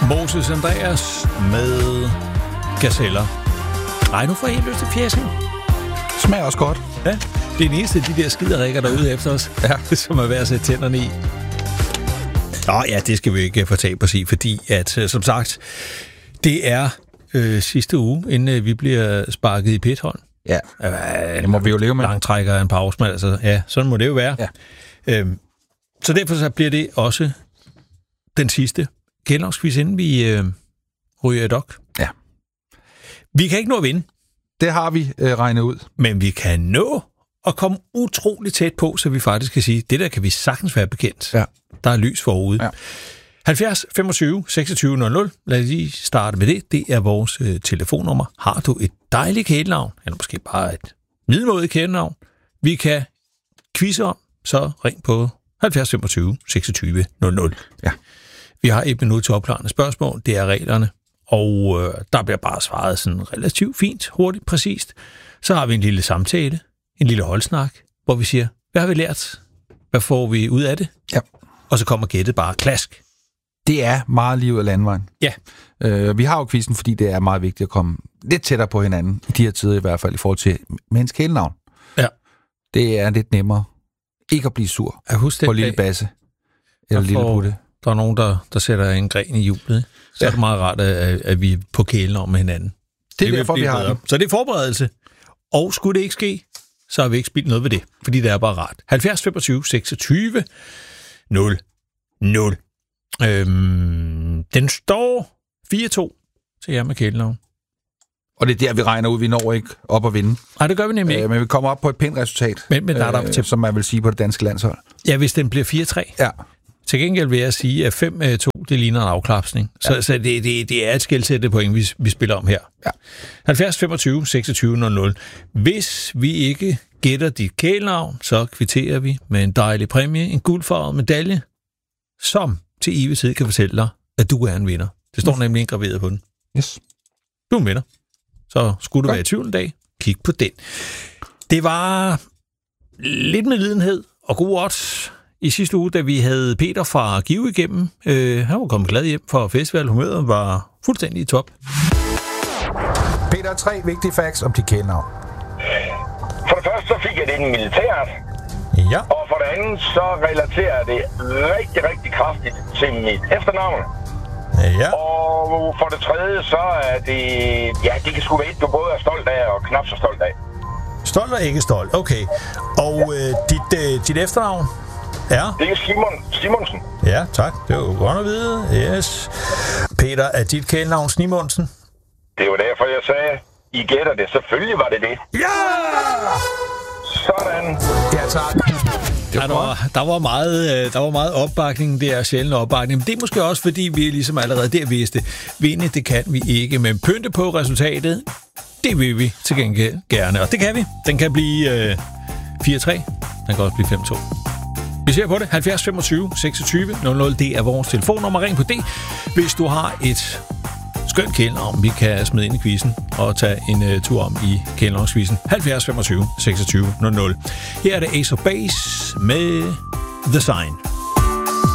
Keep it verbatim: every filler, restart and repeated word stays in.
Moses Andreas med gazeller. Ej, nu får jeg helt lyst til fjæsken. Smager også godt. Ja, det er den eneste af de der skiderikker, der er ude efter os, ja. Som er værd at sætte tænderne i. Nå ja, det skal vi ikke fortabe os i, fordi at, som sagt, det er øh, sidste uge, inden øh, vi bliver sparket i pithold. Ja, øh, det må vi jo leve med. Langtrækker af en pause, men altså, ja, sådan må det jo være. Ja. Øhm, så derfor så bliver det også den sidste kælderskviz, inden vi øh, ryger et dok. Ja. Vi kan ikke nå at vinde. Det har vi øh, regnet ud. Men vi kan nå at komme utroligt tæt på, så vi faktisk kan sige, det der kan vi sagtens være bekendt. Ja. Der er lys forude. Ja. halvfjerds femogtyve seksogtyve nul nul. Lad os lige starte med det. Det er vores øh, telefonnummer. Har du et dejligt kælenavn, eller måske bare et middelmådigt kælenavn, vi kan quizze om, så ring på halvfjerds femogtyve seksogtyve nul nul. Ja. Vi har et minut til opklarende spørgsmål. Det er reglerne. Og øh, der bliver bare svaret sådan relativt fint, hurtigt, præcist. Så har vi en lille samtale, en lille holdsnak, hvor vi siger, hvad har vi lært? Hvad får vi ud af det? Ja. Og så kommer gættet bare klask. Det er meget liv af landvejen. Ja. Øh, vi har jo quizzen, fordi det er meget vigtigt at komme lidt tættere på hinanden, i de her tider i hvert fald, i forhold til mennesks kælenavn. Ja. Det er lidt nemmere ikke at blive sur på lille Basse eller lille Putte. Der er nogen, der, der sætter en gren i hjulet. Så ja. Er det meget rart, at, at vi er på kælenavn med hinanden. Det er det derfor, vi har det. Så det er forberedelse. Og skulle det ikke ske, så har vi ikke spildt noget ved det, fordi det er bare rart. halvfjerds femogtyve seksogtyve nul nul. Øhm, den står fire to til jer med kælenavn. Og det er der, vi regner ud, vi når ikke op at vinde. Nej, det gør vi nemlig ikke. Øh, men vi kommer op på et pænt resultat, men, men der er der øh, til... som man vil sige på det danske landshold. Ja, hvis den bliver fire tre. Ja. Til gengæld vil jeg sige, at fem to, det ligner en afklapsning. Ja. Så, så det, det, det er et skelsættende point, vi, vi spiller om her. Ja. halvfjerds femogtyve seksogtyve nul nul. Hvis vi ikke gætter dit kælenavn, så kvitterer vi med en dejlig præmie, en guldfarvet medalje, som til evig tid kan fortælle dig, at du er en vinder. Det står yes. nemlig indgraveret på den. Yes. Du er en vinder. Så skulle du være i tvivl en dag, kig på den. Det var lidt med lidenhed og god odds i sidste uge, da vi havde Peter fra Give igennem. Øh, han var kommet glad hjem for festival. Humøret var fuldstændig i top. Peter, tre vigtige facts om dit kælenavn. For det første, så fik jeg det i den militæret. Ja. Og for det andet, så relaterer det rigtig, rigtig kraftigt til mit efternavn. Ja. Og for det tredje, så er det... Ja, det kan sgu være et, du både er stolt af og knap så stolt af. Stolt og ikke stolt, okay. Og øh, dit, øh, dit efternavn? Ja. Det er Simon Simonsen. Ja, tak. Det var jo godt at vide. Yes. Peter, er dit kælenavn Simonsen? Det var derfor, jeg sagde, I gætter det. Selvfølgelig var det det. Ja! Sådan. Ja, tak. Ja, der, var, der, var meget, der var meget opbakning der, sjældent opbakning. Men det er måske også, fordi vi ligesom allerede der vidste, vinde, det kan vi ikke. Men pynte på resultatet, det vil vi til gengæld gerne. Og det kan vi. Den kan blive øh, fire tre. Den kan også blive fem to. Vi ser på det. halvfjerds femogtyve seksogtyve nul nul. Det er vores telefonnummer. Ring på det, hvis du har et skønt kælenavn, vi kan smide ind i quizzen og tage en uh, tur om i kælenavnsquizzen. halvfjerds femogtyve seksogtyve nul nul. Her er det Ace of Base med The Sign.